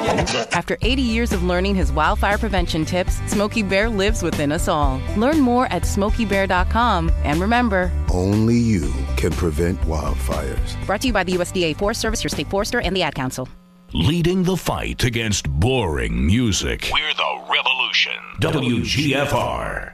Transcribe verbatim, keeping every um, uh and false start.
After eighty years of learning his wildfire prevention tips, Smokey Bear lives within us all. Learn more at smokey bear dot com. And remember, only you can prevent wildfires. Brought to you by the U S D A Forest Service, your state forester, and the Ad Council. Leading the fight against boring music. We're the revolution. W G F R.